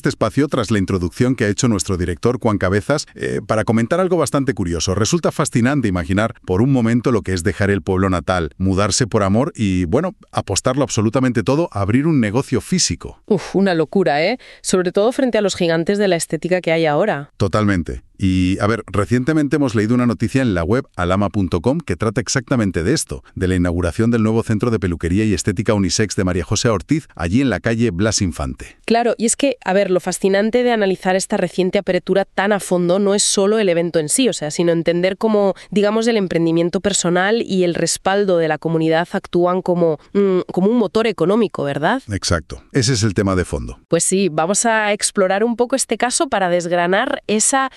este espacio tras la introducción que ha hecho nuestro director Juan Cabezas para comentar algo bastante curioso. Resulta fascinante imaginar por un momento lo que es dejar el pueblo natal, mudarse por amor y, bueno, apostarlo absolutamente todo a abrir un negocio físico. Una locura, ¿eh? Sobre todo frente a los gigantes de la estética que hay ahora. Totalmente. Y, a ver, recientemente hemos leído una noticia en la web alama.com que trata exactamente de esto, de la inauguración del nuevo centro de peluquería y estética unisex de María José Ortiz, allí en la calle Blas Infante. Claro, y es que, a ver, lo fascinante de analizar esta reciente apertura tan a fondo no es solo el evento en sí, sino entender cómo, digamos, el emprendimiento personal y el respaldo de la comunidad actúan como un motor económico, ¿verdad? Exacto. Ese es el tema de fondo. Pues sí, vamos a explorar un poco este caso para desgranar esa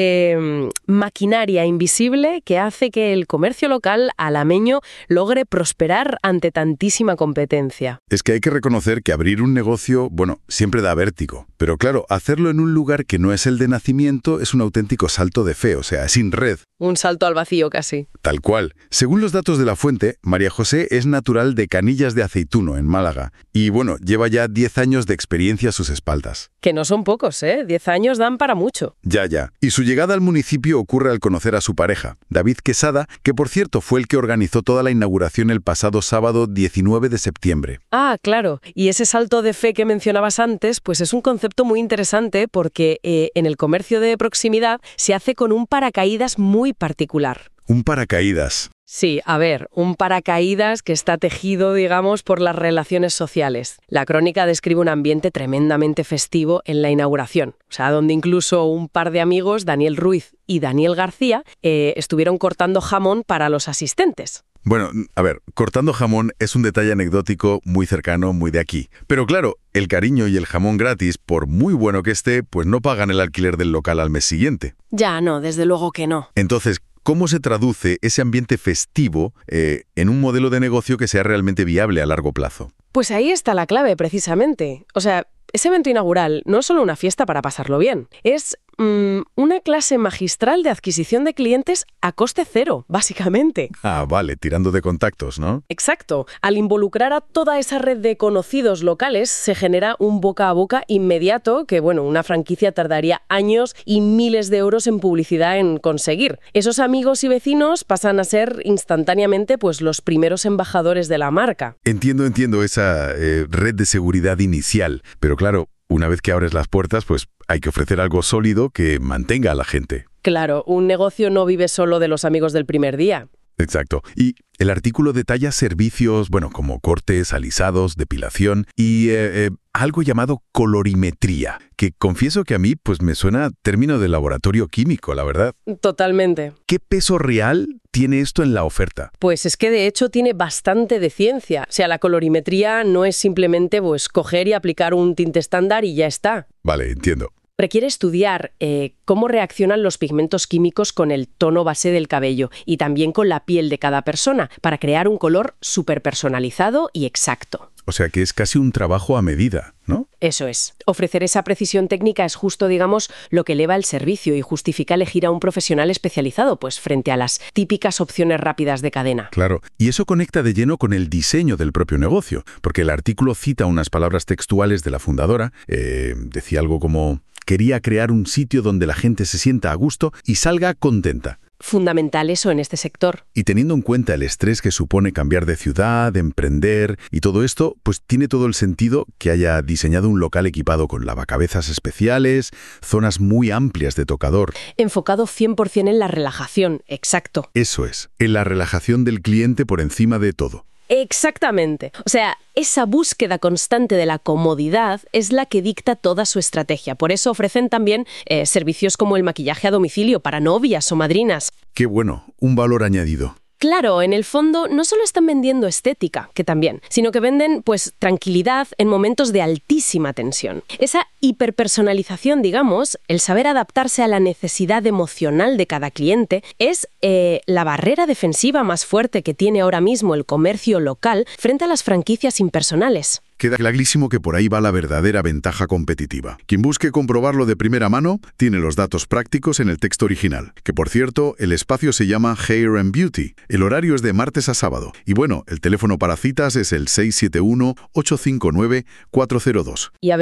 maquinaria invisible que hace que el comercio local alameño logre prosperar ante tantísima competencia. Es que hay que reconocer que abrir un negocio, bueno, siempre da vértigo. Pero claro, hacerlo en un lugar que no es el de nacimiento es un auténtico salto de fe, sin red. Un salto al vacío casi. Tal cual. Según los datos de la fuente, María José es natural de Canillas de Aceituno, en Málaga. Y bueno, lleva ya 10 años de experiencia a sus espaldas. Que no son pocos, 10 años dan para mucho. Ya. Y su llegada al municipio ocurre al conocer a su pareja, David Quesada, que por cierto fue el que organizó toda la inauguración el pasado sábado 19 de septiembre. Ah, claro. Y ese salto de fe que mencionabas antes, pues es un concepto muy interesante porque en el comercio de proximidad se hace con un paracaídas muy particular. Un paracaídas. Sí, a ver, un paracaídas que está tejido, digamos, por las relaciones sociales. La crónica describe un ambiente tremendamente festivo en la inauguración, donde incluso un par de amigos, Daniel Ruiz y Daniel García, estuvieron cortando jamón para los asistentes. Bueno, a ver, cortando jamón es un detalle anecdótico muy cercano, muy de aquí. Pero claro, el cariño y el jamón gratis, por muy bueno que esté, pues no pagan el alquiler del local al mes siguiente. Ya, no, desde luego que no. Entonces, ¿cómo se traduce ese ambiente festivo en un modelo de negocio que sea realmente viable a largo plazo? Pues ahí está la clave, precisamente. Ese evento inaugural no es solo una fiesta para pasarlo bien, es una clase magistral de adquisición de clientes a coste cero, básicamente. Ah, vale, tirando de contactos, ¿no? Exacto. Al involucrar a toda esa red de conocidos locales, se genera un boca a boca inmediato que, una franquicia tardaría años y miles de euros en publicidad en conseguir. Esos amigos y vecinos pasan a ser instantáneamente, los primeros embajadores de la marca. Entiendo esa red de seguridad inicial, pero claro, una vez que abres las puertas, hay que ofrecer algo sólido que mantenga a la gente. Claro, un negocio no vive solo de los amigos del primer día. Exacto. Y el artículo detalla servicios, como cortes, alisados, depilación y algo llamado colorimetría, que confieso que a mí me suena a término de laboratorio químico, la verdad. Totalmente. ¿Qué peso real tiene esto en la oferta? Pues es que de hecho tiene bastante de ciencia. La colorimetría no es simplemente coger y aplicar un tinte estándar y ya está. Vale, entiendo. Requiere estudiar cómo reaccionan los pigmentos químicos con el tono base del cabello y también con la piel de cada persona para crear un color súper personalizado y exacto. O sea que es casi un trabajo a medida, ¿no? Eso es. Ofrecer esa precisión técnica es justo, lo que eleva el servicio y justifica elegir a un profesional especializado, frente a las típicas opciones rápidas de cadena. Claro, y eso conecta de lleno con el diseño del propio negocio, porque el artículo cita unas palabras textuales de la fundadora, decía algo como: quería crear un sitio donde la gente se sienta a gusto y salga contenta. Fundamental eso en este sector. Y teniendo en cuenta el estrés que supone cambiar de ciudad, emprender y todo esto, tiene todo el sentido que haya diseñado un local equipado con lavacabezas especiales, zonas muy amplias de tocador. Enfocado 100% en la relajación, exacto. Eso es, en la relajación del cliente por encima de todo. Exactamente. Esa búsqueda constante de la comodidad es la que dicta toda su estrategia. Por eso ofrecen también servicios como el maquillaje a domicilio para novias o madrinas. Qué bueno, un valor añadido. Claro, en el fondo no solo están vendiendo estética, que también, sino que venden tranquilidad en momentos de altísima tensión. Esa hiperpersonalización, el saber adaptarse a la necesidad emocional de cada cliente, es la barrera defensiva más fuerte que tiene ahora mismo el comercio local frente a las franquicias impersonales. Queda clarísimo que por ahí va la verdadera ventaja competitiva. Quien busque comprobarlo de primera mano tiene los datos prácticos en el texto original, que por cierto, el espacio se llama Hair and Beauty. El horario es de martes a sábado. Y el teléfono para citas es el 671-859-402. Y a ver,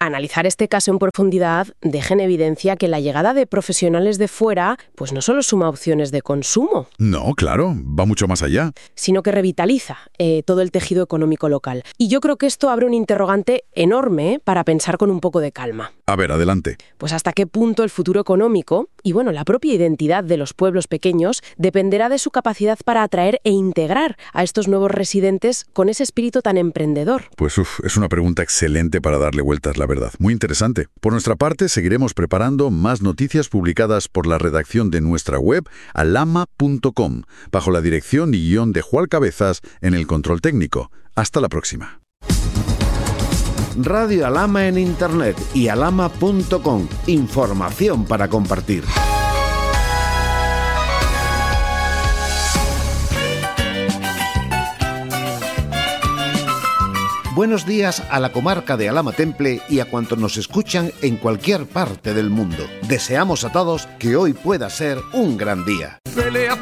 analizar este caso en profundidad deja en evidencia que la llegada de profesionales de fuera pues no solo suma opciones de consumo. No, claro, va mucho más allá. Sino que revitaliza todo el tejido económico local. Y yo creo que esto abre un interrogante enorme para pensar con un poco de calma. A ver, adelante. Pues hasta qué punto el futuro económico y bueno, la propia identidad de los pueblos pequeños dependerá de su capacidad para atraer e integrar a estos nuevos residentes con ese espíritu tan emprendedor. Pues es una pregunta excelente para darle vueltas, la verdad. Muy interesante. Por nuestra parte, seguiremos preparando más noticias publicadas por la redacción de nuestra web, alama.com, bajo la dirección y guión de Juan Cabezas en el control técnico. Hasta la próxima. Radio Alama en Internet y alama.com. Información para compartir. Buenos días a la comarca de Alhama Temple y a cuantos nos escuchan en cualquier parte del mundo. Deseamos a todos que hoy pueda ser un gran día. Pelea